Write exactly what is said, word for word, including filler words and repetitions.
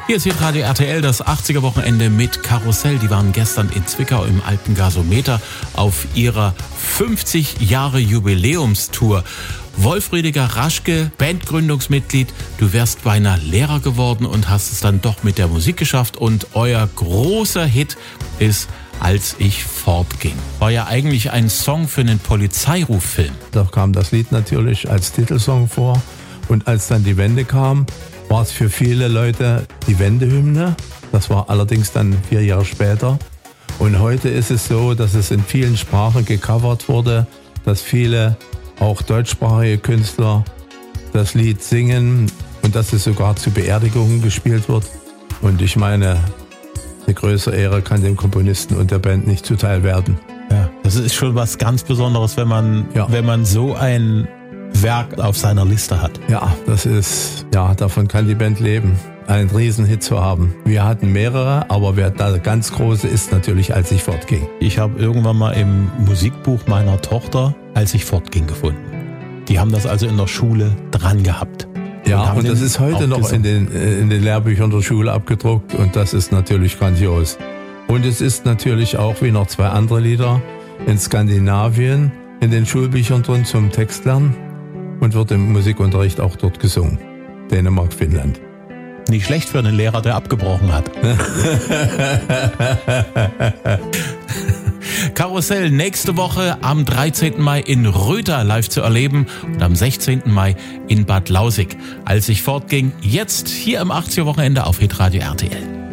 Hier ist Hitradio R T L, das achtziger-Wochenende mit Karussell. Die waren gestern in Zwickau im Alpengasometer auf ihrer fünfzig Jahre Jubiläumstour. Wolf Rüdiger Raschke, Bandgründungsmitglied, du wärst beinahe Lehrer geworden und hast es dann doch mit der Musik geschafft. Und euer großer Hit ist Als ich fortging. War ja eigentlich ein Song für einen Polizeiruffilm. Da kam das Lied natürlich als Titelsong vor. Und als dann die Wende kam, war es für viele Leute die Wendehymne. Das war allerdings dann vier Jahre später. Und heute ist es so, dass es in vielen Sprachen gecovert wurde, dass viele, auch deutschsprachige Künstler, das Lied singen und dass es sogar zu Beerdigungen gespielt wird. Und ich meine, eine größere Ehre kann dem Komponisten und der Band nicht zuteil werden. Ja, das ist schon was ganz Besonderes, wenn man, ja. wenn man so ein Werk auf seiner Liste hat. Ja, das ist, ja, davon kann die Band leben, einen Riesenhit zu haben. Wir hatten mehrere, aber wer da ganz große ist natürlich, Als ich fortging. Ich habe irgendwann mal im Musikbuch meiner Tochter Als ich fortging gefunden. Die haben das also in der Schule dran gehabt. Ja, und, und das ist heute noch in den, in den Lehrbüchern der Schule abgedruckt und das ist natürlich grandios. Und es ist natürlich auch, wie noch zwei andere Lieder, in Skandinavien in den Schulbüchern drin zum Textlernen und wird im Musikunterricht auch dort gesungen. Dänemark, Finnland. Nicht schlecht für einen Lehrer, der abgebrochen hat. Karussell nächste Woche am dreizehnten Mai in Röther live zu erleben und am sechzehnten Mai in Bad Lausick. Als ich fortging, jetzt hier im achtziger-Wochenende auf Hitradio R T L.